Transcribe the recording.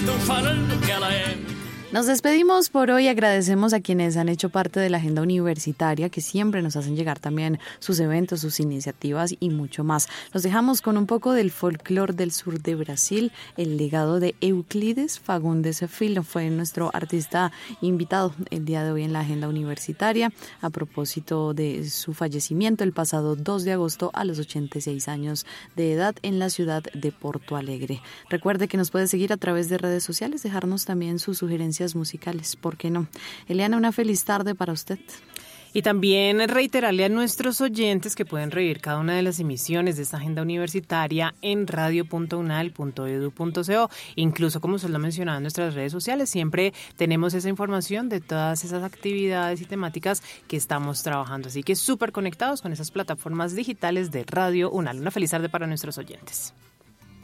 Nos despedimos por hoy, agradecemos a quienes han hecho parte de la agenda universitaria, que siempre nos hacen llegar también sus eventos, sus iniciativas y mucho más. Los dejamos con un poco del folclore del sur de Brasil, el legado de Euclides Fagundes Filho, fue nuestro artista invitado el día de hoy en la agenda universitaria, a propósito de su fallecimiento el pasado 2 de agosto a los 86 años de edad en la ciudad de Porto Alegre. Recuerde que nos puede seguir a través de redes sociales, dejarnos también sus sugerencias musicales, ¿por qué no? Eliana, una feliz tarde para usted. Y también reiterarle a nuestros oyentes que pueden revivir cada una de las emisiones de esta agenda universitaria en radio.unal.edu.co. Incluso, como se lo ha mencionado en nuestras redes sociales, siempre tenemos esa información de todas esas actividades y temáticas que estamos trabajando. Así que súper conectados con esas plataformas digitales de Radio UNAL. Una feliz tarde para nuestros oyentes.